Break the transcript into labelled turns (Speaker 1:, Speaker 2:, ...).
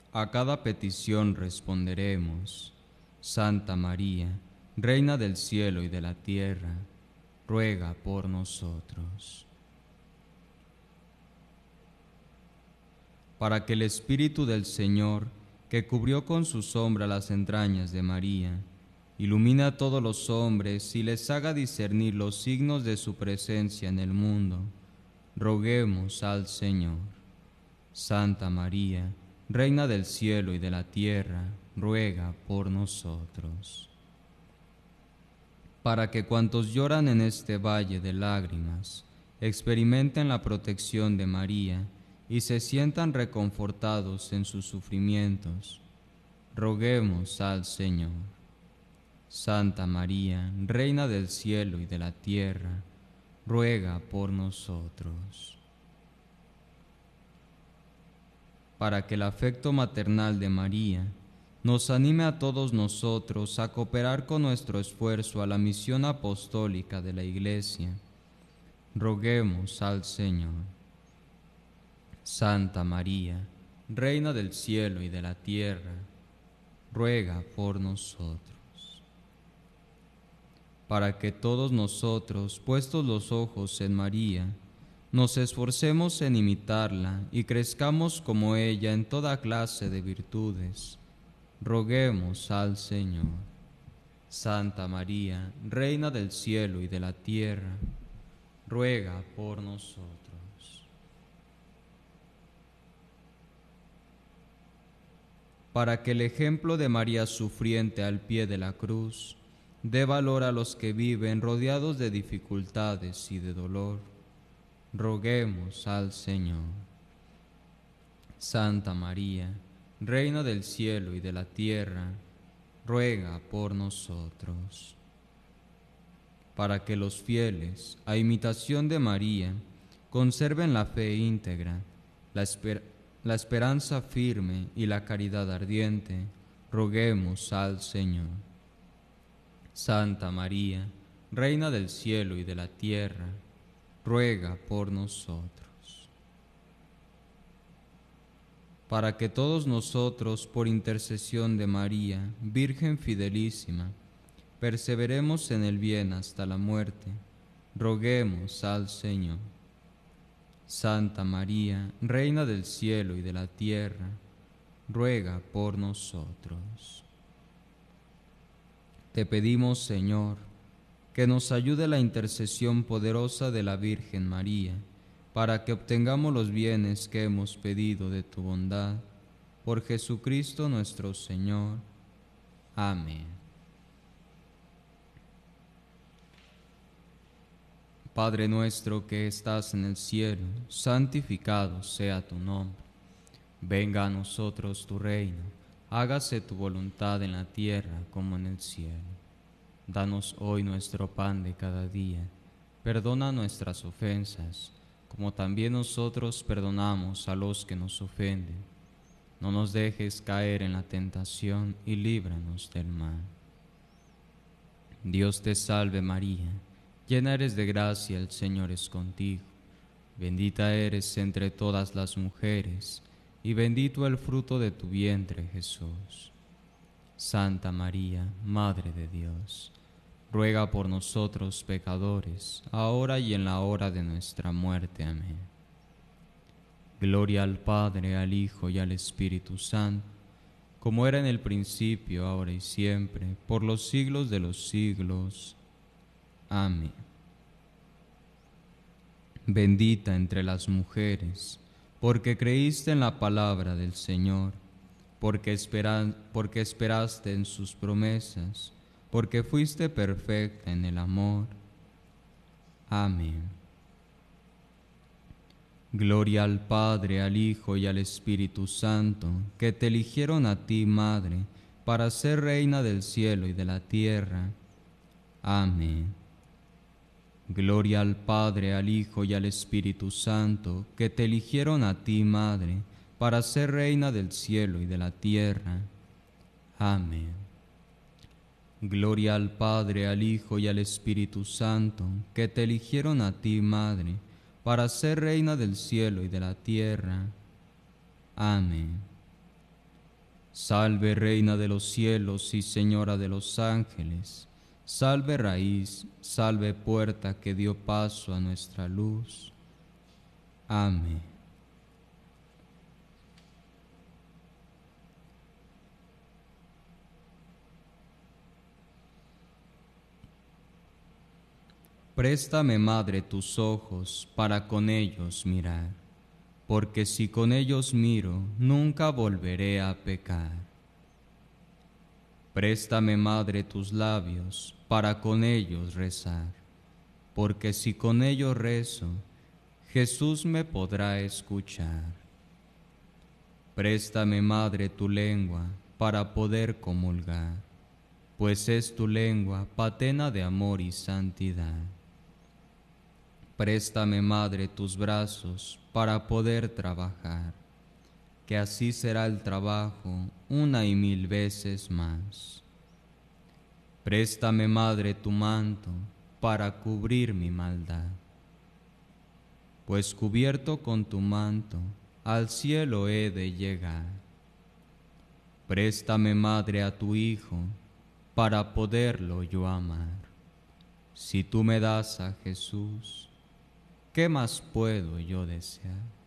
Speaker 1: A cada petición responderemos. Santa María, Reina del cielo y de la tierra, ruega por nosotros. Para que el Espíritu del Señor, que cubrió con su sombra las entrañas de María, ilumine a todos los hombres y les haga discernir los signos de su presencia en el mundo, roguemos al Señor. Santa María, Reina del cielo y de la tierra, ruega por nosotros. Para que cuantos lloran en este valle de lágrimas experimenten la protección de María y se sientan reconfortados en sus sufrimientos, roguemos al Señor. Santa María, Reina del cielo y de la tierra, ruega por nosotros. Para que el afecto maternal de María nos anime a todos nosotros a cooperar con nuestro esfuerzo a la misión apostólica de la Iglesia, roguemos al Señor. Santa María, Reina del cielo y de la tierra, ruega por nosotros. Para que todos nosotros, puestos los ojos en María, nos esforcemos en imitarla y crezcamos como ella en toda clase de virtudes, roguemos al Señor. Santa María, Reina del cielo y de la tierra, ruega por nosotros. Para que el ejemplo de María sufriente al pie de la cruz dé valor a los que viven rodeados de dificultades y de dolor, roguemos al Señor. Santa María, Reina del cielo y de la tierra, ruega por nosotros. Para que los fieles, a imitación de María, conserven la fe íntegra, la esperanza firme y la caridad ardiente, roguemos al Señor. Santa María, Reina del cielo y de la tierra, ruega por nosotros. Para que todos nosotros, por intercesión de María, Virgen fidelísima, perseveremos en el bien hasta la muerte, roguemos al Señor. Santa María, Reina del cielo y de la tierra, ruega por nosotros. Te pedimos, Señor, que nos ayude la intercesión poderosa de la Virgen María, para que obtengamos los bienes que hemos pedido de tu bondad, por Jesucristo nuestro Señor. Amén. Padre nuestro que estás en el cielo, santificado sea tu nombre. Venga a nosotros tu reino, hágase tu voluntad en la tierra como en el cielo. Danos hoy nuestro pan de cada día, perdona nuestras ofensas, como también nosotros perdonamos a los que nos ofenden. No nos dejes caer en la tentación y líbranos del mal. Dios te salve María, llena eres de gracia, el Señor es contigo. Bendita eres entre todas las mujeres, y bendito el fruto de tu vientre, Jesús. Santa María, Madre de Dios, ruega por nosotros pecadores, ahora y en la hora de nuestra muerte. Amén. Gloria al Padre, al Hijo y al Espíritu Santo, como era en el principio, ahora y siempre, por los siglos de los siglos. Amén. Bendita entre las mujeres, porque creíste en la palabra del Señor, porque esperaste en sus promesas, porque fuiste perfecta en el amor. Amén. Gloria al Padre, al Hijo y al Espíritu Santo, que te eligieron a ti, Madre, para ser Reina del cielo y de la tierra. Amén. Gloria al Padre, al Hijo y al Espíritu Santo, que te eligieron a ti, Madre, para ser Reina del cielo y de la tierra. Amén. Gloria al Padre, al Hijo y al Espíritu Santo, que te eligieron a ti, Madre, para ser Reina del cielo y de la tierra. Amén. Salve Reina de los cielos y Señora de los ángeles, salve raíz, salve puerta que dio paso a nuestra luz. Amén. Préstame, Madre, tus ojos para con ellos mirar, porque si con ellos miro, nunca volveré a pecar. Préstame, Madre, tus labios para con ellos rezar, porque si con ellos rezo, Jesús me podrá escuchar. Préstame, Madre, tu lengua para poder comulgar, pues es tu lengua patena de amor y santidad. Préstame, Madre, tus brazos para poder trabajar, que así será el trabajo una y mil veces más. Préstame, Madre, tu manto para cubrir mi maldad, pues cubierto con tu manto al cielo he de llegar. Préstame, Madre, a tu Hijo para poderlo yo amar. Si tú me das a Jesús, ¿qué más puedo yo desear?